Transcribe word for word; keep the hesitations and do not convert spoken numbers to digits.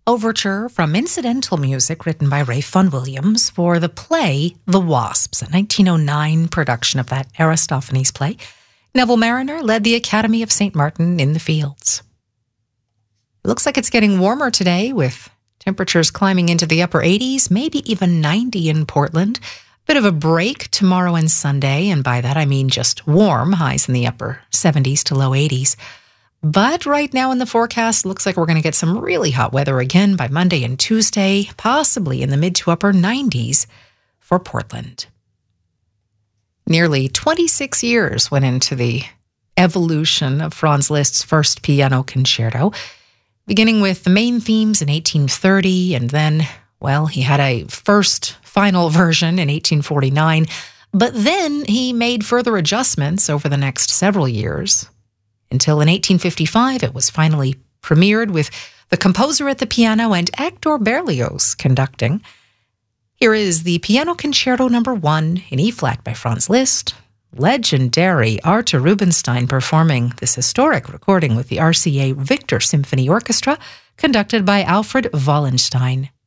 overture from incidental music written by Ralph Vaughan Williams for the play The Wasps, a nineteen oh nine production of that Aristophanes play. Neville Marriner led the Academy of Saint Martin in the Fields. It looks like it's getting warmer today, with temperatures climbing into the upper eighties, maybe even ninety in Portland. Bit of a break tomorrow and Sunday, and by that I mean just warm, highs in the upper seventies to low eighties. But right now in the forecast, looks like we're going to get some really hot weather again by Monday and Tuesday, possibly in the mid to upper nineties for Portland. Nearly twenty-six years went into the evolution of Franz Liszt's first piano concerto, beginning with the main themes in eighteen thirty, and then, well, he had a first final version in eighteen forty-nine, but then he made further adjustments over the next several years, until in eighteen fifty-five it was finally premiered with the composer at the piano and Hector Berlioz conducting. Here is the Piano Concerto Number One in E-flat by Franz Liszt. Legendary Artur Rubinstein performing this historic recording with the R C A Victor Symphony Orchestra, conducted by Alfred Wallenstein.